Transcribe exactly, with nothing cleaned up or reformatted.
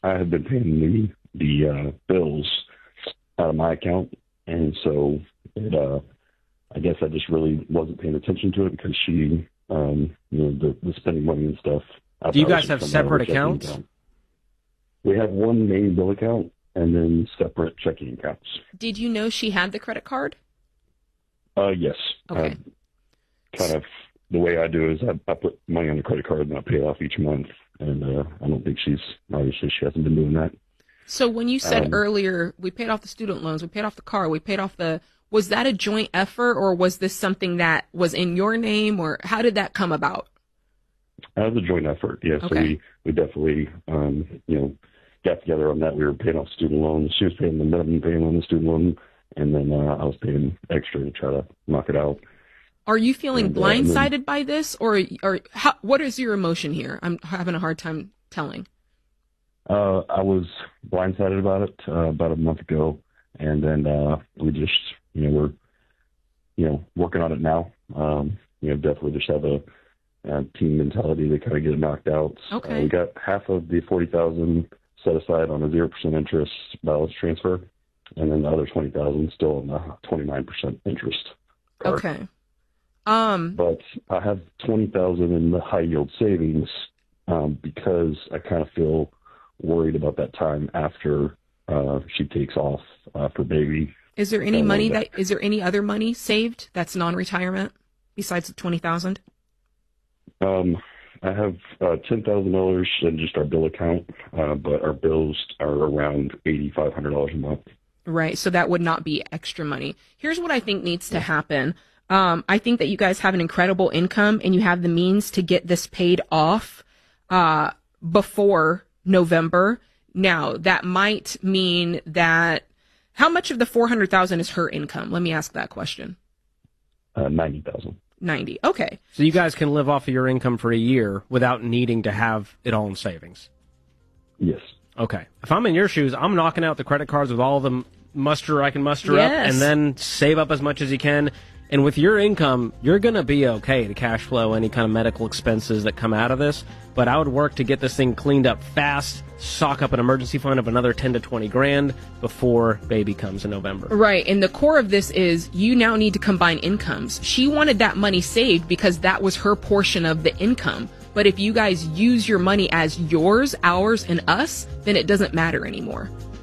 I had been paying the the uh, bills out of my account, and so it, uh, I guess I just really wasn't paying attention to it because she, um, you know, the, the spending money and stuff. I Do you guys have separate accounts? Account. We have one main bill account and then separate checking accounts. Did you know she had the credit card? Uh, yes. Okay. I, kind of the way I do is I, I put money on the credit card and I pay it off each month. And uh, I don't think she's, obviously she hasn't been doing that. So when you said um, earlier, we paid off the student loans, we paid off the car, we paid off the, was that a joint effort or was this something that was in your name or how did that come about? That was a joint effort, yeah. Okay. So we, we definitely, um, you know, got together on that. We were paying off student loans. She was paying the minimum payment on the student loan, and then uh, I was paying extra to try to knock it out. Are you feeling and, uh, blindsided then, by this, or or how, what is your emotion here? I'm having a hard time telling. Uh, I was blindsided about it uh, about a month ago, and then uh, we just, you know, we're, you know, working on it now. Um, you know, definitely just have a, a team mentality to kind of get it knocked out. Okay. Uh, we got half of the forty thousand set aside on a zero percent interest balance transfer, and then the other twenty thousand still on the twenty-nine percent interest card. Okay. Um, but I have twenty thousand in the high yield savings um, because I kind of feel worried about that time after uh, she takes off uh, for baby. Is there any money that is there any other money saved that's non-retirement besides the twenty thousand? Um, I have uh, ten thousand dollars in just our bill account, uh, but our bills are around eighty five hundred dollars a month. Right. So that would not be extra money. Here's what I think needs to happen. Um, I think that you guys have an incredible income and you have the means to get this paid off uh, before November. Now, that might mean that how much of the four hundred thousand dollars is her income? Let me ask that question. Uh, ninety thousand dollars. ninety. Okay. So you guys can live off of your income for a year without needing to have it all in savings? Yes. Okay. If I'm in your shoes, I'm knocking out the credit cards with all of the muster I can muster Yes. up and then save up as much as you can. And with your income, you're going to be okay to cash flow any kind of medical expenses that come out of this. But I would work to get this thing cleaned up fast, sock up an emergency fund of another ten to twenty grand before baby comes in November. Right. And the core of this is you now need to combine incomes. She wanted that money saved because that was her portion of the income. But if you guys use your money as yours, ours, and us, then it doesn't matter anymore.